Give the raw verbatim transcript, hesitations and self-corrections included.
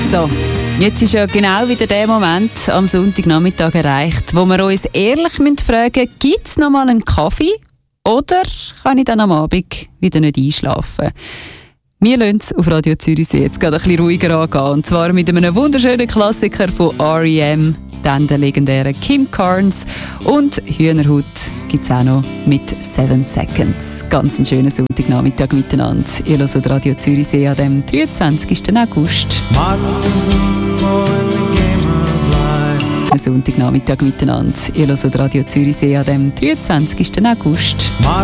So, jetzt ist ja genau wieder der Moment am Sonntagnachmittag erreicht, wo wir uns ehrlich fragen müssen, gibt es noch mal einen Kaffee oder kann ich dann am Abend wieder nicht einschlafen? Wir lassen es auf Radio Zürichsee jetzt gerade ein bisschen ruhiger angehen. Und zwar mit einem wunderschönen Klassiker von R E M, dann der legendären Kim Carnes. Und Hühnerhaut gibt es auch noch mit Seven Seconds. Ganz einen schönen Sonntagnachmittag miteinander. Ihr hört Radio Zürichsee an dem dreiundzwanzigsten August. Sonntagnachmittag miteinander. Ihr hört Radio Zürichsee an dem dreiundzwanzigsten August.